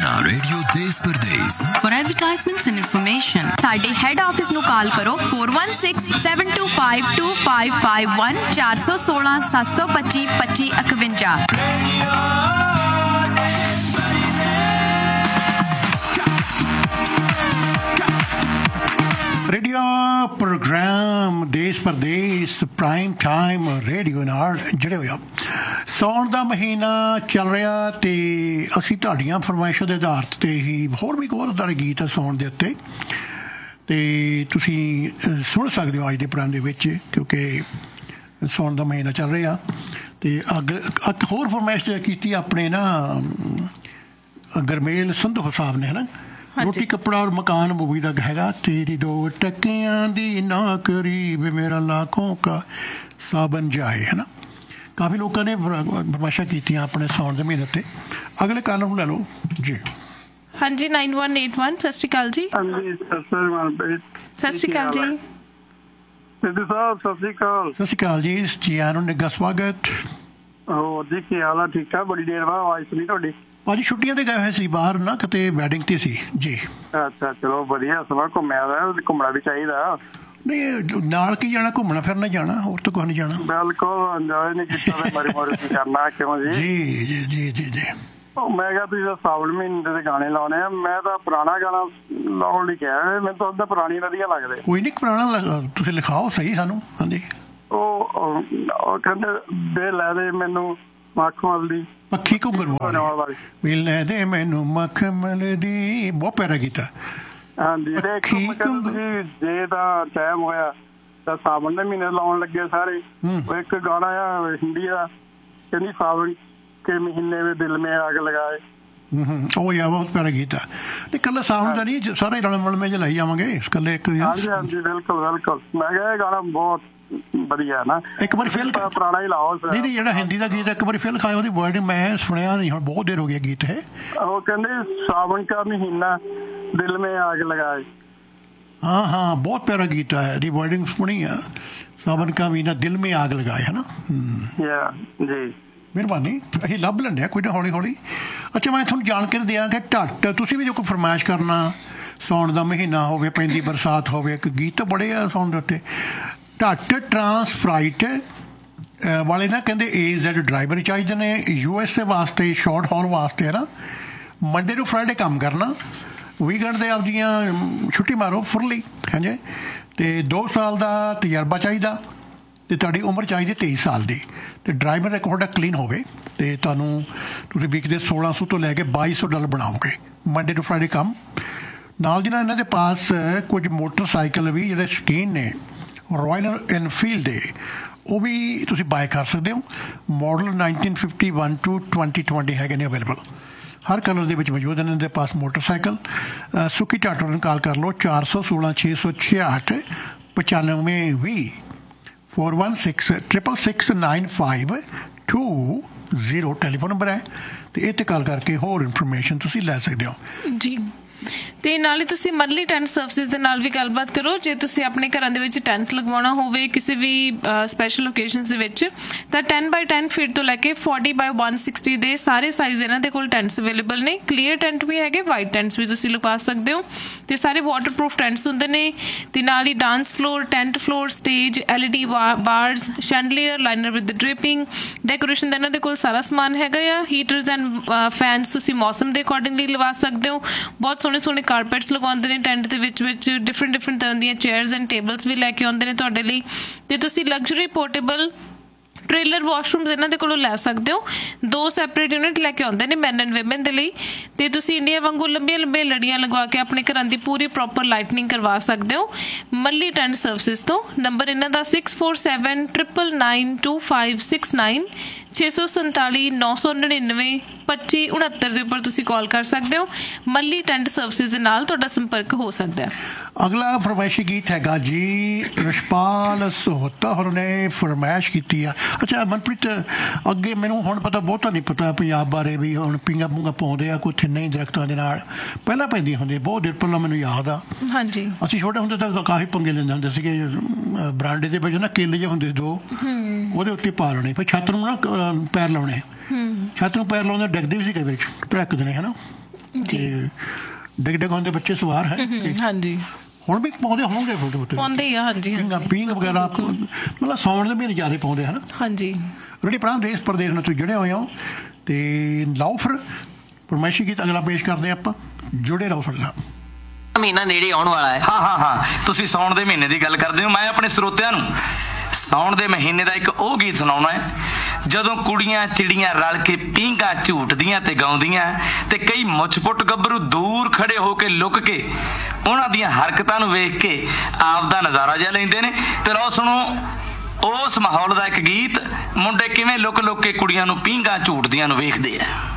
ਸੁਣਨਾ ਰੇਡੀਓ ਦੇਸ਼ Pradesh. For advertisements and information, ਸਾਡੇ ਹੈਡ ਆਫਿਸ ਨੂੰ ਕਾਲ ਕਰੋ 4167252551 416 725 2551। ਰੇਡੀਓ ਪ੍ਰੋਗਰਾਮ ਦੇਸ਼ ਪ੍ਰਦੇਸ਼ ਪ੍ਰਾਈਮ ਟਾਈਮ ਰੇਡੀਓ ਨਾਲ ਜੁੜੇ ਹੋਏ ਆ। ਸਾਉਣ ਦਾ ਮਹੀਨਾ ਚੱਲ ਰਿਹਾ ਤੇ ਅਸੀਂ ਤੁਹਾਡੀਆਂ ਫਰਮਾਇਸ਼ਾਂ ਦੇ ਆਧਾਰ 'ਤੇ ਹੀ ਹੋਰ ਵੀ ਬਹੁਤ ਸਾਰੇ ਗੀਤ ਆ ਸਾਉਣ ਦੇ ਉੱਤੇ ਤੇ ਤੁਸੀਂ ਸੁਣ ਸਕਦੇ ਹੋ ਅੱਜ ਦੇ ਪ੍ਰੋਗਰਾਮ ਦੇ ਵਿੱਚ, ਕਿਉਂਕਿ ਸਾਉਣ ਦਾ ਮਹੀਨਾ ਚੱਲ ਰਿਹਾ। ਤੇ ਅੱਗ ਹੋਰ ਫਰਮਾਇਸ਼ ਕੀਤੀ ਆਪਣੇ ਨਾ ਗਰਮੇਲ ਸੰਧੂ ਸਾਹਿਬ ਨੇ, ਹੈ ਨਾ, ਰੋਟੀ ਕੱਪੜਾ ਔਰ ਮਕਾਨ ਮੂਵੀ ਦਾ ਹੈਗਾ। ਤੇਰੀ 2 ਟਕਿਆਂ ਦੀ ਨੌਕਰੀ ਵੇ ਮੇਰਾ ਲਾਖੋਂ ਕਾ ਸਾਬਨ ਜਾਏ, ਹੈ ਨਾ। ਕਾਫੀ ਲੋਕਾਂ ਨੇ ਫਰਮਾਇਸ਼ਾਂ ਕੀਤੀਆਂ ਆਪਣੇ ਸਾਉਣ ਦੇ ਮਹੀਨੇ ਉੱਤੇ। ਅਗਲੇ ਕਾਲਰ ਨੂੰ ਲੈ ਲਓ ਜੀ। ਹਾਂਜੀ 9181 ਸਤਿ ਸ਼੍ਰੀ ਅਕਾਲ ਜੀ। ਹਾਂਜੀ ਸਤਿ ਸ਼੍ਰੀ ਅਕਾਲ ਜੀ ਸਿੱਧੂ ਸਾਹਿਬ, ਸਤਿ ਸ਼੍ਰੀ ਅਕਾਲ। ਸਤਿ ਸ਼੍ਰੀ ਅਕਾਲ ਜੀ, ਜੀ ਆਇਆਂ ਨੂੰ ਨਿੱਘਾ ਸਵਾਗਤ। ਹੋਰ ਜੀ ਕੀ ਹਾਲ ਆ? ਠੀਕ ਠਾਕ? ਬੜੀ ਦੇਰ ਬਾਅਦ ਆਵਾਜ਼ ਸੁਣੀ ਤੁਹਾਡੀ। ਭਾਜੀ ਛੁੱਟੀਆਂ ਤੇ ਗਏ ਹੋਏ ਸੀ ਬਾਹਰ ਨਾ, ਕਿਤੇ ਵੈਡਿੰਗ ਤੇ ਸੀ ਜੀ। ਅੱਛਾ ਚਲੋ ਵਧੀਆ, ਸਮਾਂ ਘੁੰਮਿਆ ਦਾ, ਘੁੰਮਣਾ ਵੀ ਚਾਹੀਦਾ। ਨਹੀਂ ਨਾਲ ਕੀ ਜਾਣਾ, ਘੁੰਮਣਾ ਫਿਰਨਾ ਜਾਣਾ, ਹੋਰ ਤਾਂ ਕੁਛ ਨਹੀਂ ਜਾਣਾ। ਬਿਲਕੁਲ ਇੰਜੋਏ ਨਹੀਂ ਕੀਤਾ ਤੇ ਮਾਰੀ ਮਾਰੀ ਕੀ ਕਰਨਾ, ਕਿਉਂ ਜੀ? ਜੀ ਜੀ ਜੀ ਜੀ ਜੀ। ਮੈਂ ਕਿਹਾ ਤੁਸੀਂ ਸਾਵਣ ਮਹੀਨੇ ਦੇ ਗਾਣੇ ਲਾਉਣੇ ਆ, ਮੈਂ ਤਾਂ ਪੁਰਾਣਾ ਗਾਣਾ ਲਾਉਣ ਲਈ ਕਿਹਾ। ਮੈਨੂੰ ਤਾਂ ਉਹਦਾ ਪੁਰਾਣੀ ਵਧੀਆ ਲੱਗਦੇ। ਕੋਈ ਨਹੀਂ, ਪੁਰਾਣਾ ਤੁਸੀਂ ਲਿਖਾਓ ਸਹੀ ਸਾਨੂੰ। ਹਾਂਜੀ ਉਹ ਕਹਿੰਦੇ ਦੇ ਲੈ ਦੇ ਮੈਨੂੰ ਮੱਖਮਲ ਦੀ ਪੱਖੀ ਘੁੰਗਰ ਵੀ ਲੈ ਦੇ ਮੈਨੂੰ ਮੱਖਮਲ ਦੀ, ਬਹੁਤ ਪਿਆਰਾ ਗੀਤ ਆ। ਹਾਂਜੀ ਤੁਸੀਂ ਜੇ ਤਾਂ ਟਾਈਮ ਹੋਇਆ ਤਾਂ ਸਾਵਣ ਦੇ ਮਹੀਨੇ ਲਾਉਣ ਲੱਗੇ ਸਾਰੇ। ਇੱਕ ਗਾਣਾ ਆ ਹਿੰਦੀ ਆ, ਕਹਿੰਦੀ ਸਾਵਣ ਕੇ ਮਹੀਨੇ ਵਿੱਚ ਦਿਲ ਮੇ ਆਗ ਲਗਾਏ। ਉਹ ਯਾਰ ਬਹੁਤ ਪਿਆਰਾ ਗੀਤ ਆ। ਨਹੀਂ ਇਕੱਲਾ ਸਾਵਣ ਦਾ ਨਹੀਂ, ਸਾਰੇ ਰਲ ਮਿਲ ਮੇ ਲਾਈ ਜਾਵਾਂਗੇ ਇਕੱਲੇ ਇੱਕ। ਹਾਂਜੀ ਹਾਂਜੀ ਬਿਲਕੁਲ ਬਿਲਕੁਲ। ਮੈਂ ਕਿਹਾ ਇਹ ਗਾਣਾ ਬਹੁਤ ਵਧੀਆ ਨਾ, ਇੱਕ ਵਾਰੀ ਫਿਰ ਪੁਰਾਣਾ ਹੀ ਲਾਓ। ਨਹੀਂ ਨਹੀਂ, ਜਿਹੜਾ ਹਿੰਦੀ ਦਾ ਗੀਤ ਇੱਕ ਵਾਰੀ ਫਿਰ ਲਿਖਾਇਆ, ਉਹਦੀ ਵਰਡ ਮੈਂ ਸੁਣਿਆ ਨਹੀਂ, ਹੁਣ ਬਹੁਤ ਦੇਰ ਹੋ ਗਿਆ ਗੀਤ ਹੈ। ਉਹ ਕਹਿੰਦੇ ਸਾਵਣ ਕਾ ਮਹੀਨਾ ਦਿਲ ਮੇ ਆਗ ਲਗਾਏ। ਹਾਂ ਹਾਂ, ਬਹੁਤ ਪਿਆਰਾ ਗੀਤ ਹੈ, ਇਹਦੀ ਵਰਡਿੰਗ ਸੁਣੀ ਆ, ਸਾਵਣ ਕਾ ਮਹੀਨਾ ਦਿਲ ਮੇ ਆਗ ਲਗਾਏ, ਹੈ ਨਾ। ਜੀ ਮਿਹਰਬਾਨੀ, ਅਸੀਂ ਲੱਭ ਲੈਂਦੇ ਹਾਂ ਕੋਈ ਨਾ ਹੌਲੀ ਹੌਲੀ। ਅੱਛਾ ਮੈਂ ਤੁਹਾਨੂੰ ਜਾਣਕਾਰੀ ਦਿਆਂ ਕਿ ਢੱਟ ਤੁਸੀਂ ਵੀ ਜੋ ਕੋਈ ਫਰਮਾਇਸ਼ ਕਰਨਾ, ਸਾਉਣ ਦਾ ਮਹੀਨਾ ਹੋਵੇ, ਪੈਂਦੀ ਬਰਸਾਤ ਹੋਵੇ, ਇੱਕ ਗੀਤ ਤਾਂ ਬੜੇ ਆ ਸਾਉਣ ਦੇ ਉੱਤੇ। ਢੱਟ ਟਰਾਂਸਫਰਾਈਟ ਵਾਲੇ ਨਾ ਕਹਿੰਦੇ AZ ਡਰਾਈਵਰ ਚਾਹੀਦੇ ਨੇ USA ਵਾਸਤੇ, ਸ਼ਾਰਟ ਹੌਲ ਵਾਸਤੇ, ਹੈ ਨਾ। ਮੰਡੇ ਨੂੰ ਫਰਾਈਡੇ ਕੰਮ ਕਰਨਾ, ਵੀਕਐਂਡ ਦੇ ਆਪਦੀਆਂ ਛੁੱਟੀ ਮਾਰੋ ਫੁੱਲੀ, ਹਾਂਜੀ। ਅਤੇ 2 ਸਾਲ ਦਾ ਤਜਰਬਾ ਚਾਹੀਦਾ ਅਤੇ ਤੁਹਾਡੀ ਉਮਰ ਚਾਹੀਦੀ 23 ਸਾਲ ਦੀ। ਅਤੇ ਡਰਾਈਵਰ ਇੱਕ ਤੁਹਾਡਾ ਕਲੀਨ ਹੋਵੇ ਅਤੇ ਤੁਸੀਂ ਵੀਕ ਦੇ 1600 ਤੋਂ ਲੈ ਕੇ $2200 ਬਣਾਓਗੇ। ਮੰਡੇ ਟੂ ਫਰਾਈਡੇ ਕੰਮ ਨਾਲ ਦੀ ਨਾਲ ਇਹਨਾਂ ਦੇ ਪਾਸ ਕੁਝ ਮੋਟਰਸਾਈਕਲ ਵੀ ਜਿਹੜੇ ਸ਼ੌਕੀਨ ਨੇ ਰਾਇਲ ਐਨਫੀਲਡ ਦੇ, ਉਹ ਵੀ ਤੁਸੀਂ ਬਾਏ ਕਰ ਸਕਦੇ ਹੋ। ਮਾਡਲ 1951 to 2020 ਹੈਗੇ ਨੇ ਅਵੇਲੇਬਲ, ਹਰ ਕਲਰ ਦੇ ਵਿੱਚ ਮੌਜੂਦ ਇਹਨਾਂ ਦੇ ਪਾਸ ਮੋਟਰਸਾਈਕਲ। ਸੁੱਕੀ ਟਾਟੋ ਨੂੰ ਕਾਲ ਕਰ ਲਓ 416 666 9520 416-666-9520 ਟੈਲੀਫੋਨ ਨੰਬਰ ਹੈ, ਅਤੇ ਇਹ 'ਤੇ ਕਾਲ ਕਰਕੇ ਹੋਰ ਇਨਫੋਰਮੇਸ਼ਨ ਤੁਸੀਂ ਲੈ ਸਕਦੇ ਹੋ ਜੀ। ਤੇ ਨਾਲੇ ਤੁਸੀਂ ਮੰਥਲੀ ਟੈਂਟ ਸਰਵਿਸਿਜ਼ ਦੇ ਨਾਲ ਵੀ ਗੱਲਬਾਤ ਕਰੋ। ਜੇ ਤੁਸੀਂ ਆਪਣੇ ਘਰਾਂ ਦੇ ਵਿੱਚ ਟੈਂਟ ਲਗਵਾਉਣਾ ਹੋਵੇ ਕਿਸੇ ਵੀ ਸਪੈਸ਼ਲ ਓਕੇਜ਼ਨਸ ਦੇ ਵਿੱਚ, ਤਾਂ 10x10 ਫੀਟ ਤੋਂ ਲੈ ਕੇ 40x160 ਦੇ ਸਾਰੇ ਸਾਈਜ਼ ਇਹਨਾਂ ਦੇ ਕੋਲ ਟੈਂਟਸ ਅਵੇਲੇਬਲ ਨੇ। ਕਲੀਅਰ ਟੈਂਟ ਵੀ ਹੈਗੇ, ਵਾਈਟ ਟੈਂਟਸ ਵੀ ਤੁਸੀਂ ਲਗਵਾ ਸਕਦੇ ਹੋ, ਤੇ ਸਾਰੇ ਵਾਟਰਪ੍ਰੂਫ ਟੈਂਟਸ ਹੁੰਦੇ ਨੇ। ਤੇ ਨਾਲ ਹੀ dance floor, tent floor, stage, LED ਬਾਰਸ, ਸ਼ੈਂਡਲੀਅਰ, liner with dripping, decoration ਦਾ ਇਹਨਾਂ ਦੇ ਕੋਲ ਸਾਰਾ ਸਮਾਨ ਹੈਗਾ ਆ। ਹੀਟਰਸ ਐਂਡ ਫੈਨਸ ਤੁਸੀਂ ਮੌਸਮ ਦੇ ਅਕੋਰਡਿੰਗਲੀ ਲਵਾ ਸਕਦੇ ਹੋ। ਬਹੁਤ ਸੋਹਣੇ ਸੋਹਣੇ ਕਾਰਪੈਟਸ ਲਗਾਉਂਦੇ ਨੇ ਟੈਂਟ ਦੇ ਵਿੱਚ ਡਿਫਰੈਂਟ ਤਰ੍ਹਾਂ ਦੀਆਂ ਚੇਅਰਸ ਐਂਡ ਟੇਬਲਸ ਵੀ ਲੈ ਕੇ ਆਉਂਦੇ ਨੇ ਤੁਹਾਡੇ ਲਈ। ਤੇ ਤੁਸੀਂ ਲਗਜ਼ਰੀ ਪੋਰਟੇਬਲ ਟ੍ਰੇਲਰ ਵਾਸ਼ਰੂਮਸ ਇਹਨਾਂ ਦੇ ਕੋਲੋਂ ਲੈ ਸਕਦੇ ਹੋ। 2 ਸੈਪਰੇਟ ਯੂਨਿਟ ਲੈ ਕੇ ਆਉਂਦੇ ਨੇ ਮੈਨ ਐਂਡ ਵੀਮਨ ਦੇ ਲਈ। ਤੇ ਤੁਸੀਂ ਇੰਡੀਆ ਵਾਂਗੂ ਲੰਬੀਆਂ ਲੰਬੀਆਂ ਲੜੀਆਂ ਲਗਵਾ ਕੇ ਆਪਣੇ ਘਰਾਂ ਦੀ ਪੂਰੀ ਪ੍ਰੋਪਰ ਲਾਈਟਨਿੰਗ ਕਰਵਾ ਸਕਦੇ ਹੋ ਮੱਲੀ ਟੈਂਟ ਸਰਵਿਸਿਜ਼ ਤੋਂ। ਨੰਬਰ ਇਹਨਾਂ ਦਾ 6479992569 647 999 2569 ਦੇ ਉੱਪਰ ਤੁਸੀਂ ਕਾਲ ਕਰ ਸਕਦੇ ਹੋ। ਮੱਲੀ ਟੈਂਟ ਸਰਵਿਸਿਜ਼ ਦੇ ਨਾਲ ਤੁਹਾਡਾ ਸੰਪਰਕ ਹੋ ਸਕਦਾ ਹੈ। ਅਗਲਾ ਫਰਮਾਇਸ਼ੀ ਗੀਤ ਹੈਗਾ ਜੀ, ਰਸ਼ਪਾਲ ਸੋਹਤਾ ਹੋਰਾਂ ਨੇ ਫਰਮਾਇਸ਼ ਕੀਤੀ ਆ। ਅੱਛਾ ਮਨਪ੍ਰੀਤ, ਅੱਗੇ ਮੈਨੂੰ ਹੁਣ ਪਤਾ ਬਹੁਤਾ ਨਹੀਂ ਪਤਾ ਪੰਜਾਬ ਬਾਰੇ ਵੀ, ਹੁਣ ਪੀਂਘਾਂ ਪੂੰਘਾਂ ਪਾਉਂਦੇ ਆ ਕੁਛ ਨਹੀਂ ਦਰਖਤਾਂ ਦੇ ਨਾਲ, ਪਹਿਲਾਂ ਪੈਂਦੀਆਂ ਹੁੰਦੀਆਂ ਬਹੁਤ ਦੇਰ ਪਹਿਲਾਂ, ਮੈਨੂੰ ਯਾਦ ਆ। ਹਾਂਜੀ ਅਸੀਂ ਛੋਟੇ ਹੁੰਦੇ ਤਾਂ ਕਾਫੀ ਪੰਗੇ ਲੈਂਦੇ ਹੁੰਦੇ ਸੀਗੇ। ਬਰਾਂਡੇ ਦੇ ਵਿੱਚ ਨਾ ਕੇਲੇ ਜਿਹੇ ਹੁੰਦੇ 2, ਉਹਦੇ ਉੱਤੇ ਪਾ ਲੈਣੇ, ਫਿਰ ਛੱਤ ਨੂੰ ਨਾ ਪੈਰ ਲਾਉਣੇ, ਛੱਤ ਨੂੰ ਪੈਰ ਲਾਉਂਦੇ ਡਿੱਗਦੇ ਵੀ ਸੀ ਕਈ ਵਾਰ, ਭੜਕਦੇ ਨੇ, ਹੈ ਨਾ। ਤੇ ਡਿੱਗ ਹੁੰਦੇ ਬੱਚੇ ਸਵਾਰ ਹੈ ਹਾਂਜੀ ਹੁਣ ਵੀ ਪਾਉਂਦੇ ਹੋਣਗੇ ਫੋਟੋ ਪਾਉਂਦੇ ਹੀ ਆ ਹਾਂਜੀ ਪੀਂਗ ਵਗੈਰਾ ਮਤਲਬ ਸਾਉਣ ਦੇ ਮਹੀਨੇ ਜ਼ਿਆਦਾ ਪਾਉਂਦੇ ਹਨ ਹਾਂਜੀ ਰੜੀ ਪ੍ਰਾਂਤ ਦੇਸ਼ ਪ੍ਰਦੇਸ਼ ਨਾਲ ਤੁਸੀਂ ਜੁੜੇ ਹੋਏ ਹੋ ਤੇ ਲਾਓ ਫਿਰ ਫਰਮਾਇਸ਼ੀ ਗੀਤ ਅਗਲਾ ਪੇਸ਼ ਕਰਦੇ ਆਪਾਂ ਜੁੜੇ ਰਹੋ ਸਾਡੇ ਨਾਲ ਮਹੀਨਾ ਨੇੜੇ ਆਉਣ ਵਾਲਾ ਹੈ ਹਾਂ ਤੁਸੀਂ ਸਾਉਣ ਦੇ ਮਹੀਨੇ ਦੀ ਗੱਲ ਕਰਦੇ ਹੋ ਮੈਂ ਆਪਣੇ ਸਰੋਤਿਆਂ ਨੂੰ ਸਾਉਣ ਦੇ ਮਹੀਨੇ ਦਾ ਇੱਕ ਉਹ ਗੀਤ ਸੁਣਾਉਣਾ ਹੈ ਜਦੋਂ ਕੁੜੀਆਂ ਚਿੜੀਆਂ ਰਲ ਕੇ ਪੀਂਘਾਂ ਝੂਟਦੀਆਂ ਤੇ ਗਾਉਂਦੀਆਂ ਤੇ ਕਈ ਮੁੱਛ-ਪੁੱਟ ਗੱਭਰੂ ਦੂਰ ਖੜੇ ਹੋ ਕੇ ਲੁਕ ਕੇ ਉਹਨਾਂ ਦੀਆਂ ਹਰਕਤਾਂ ਨੂੰ ਵੇਖ ਕੇ ਆਪ ਦਾ ਨਜ਼ਾਰਾ ਜਿਹਾ ਲੈਂਦੇ ਨੇ ਤੇ ਲਓ ਸੁਣੋ ਉਸ ਮਾਹੌਲ ਦਾ ਇੱਕ ਗੀਤ ਮੁੰਡੇ ਕਿਵੇਂ ਲੁਕ ਕੇ ਕੁੜੀਆਂ ਨੂੰ ਪੀਂਘਾਂ ਝੂਟਦੀਆਂ ਨੂੰ ਵੇਖਦੇ ਆ